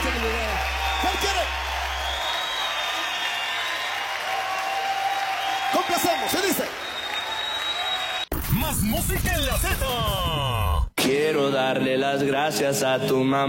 hemos llegado. ¿Cuál quiere? Complacemos, se dice. Más música en la Z. Quiero darle las gracias a tu mamá.